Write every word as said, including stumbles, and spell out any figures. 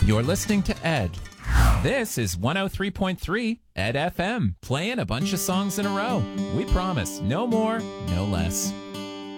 You're listening to Ed. This is one oh three point three Ed F M, playing a bunch of songs in a row. We promise, no more, no less.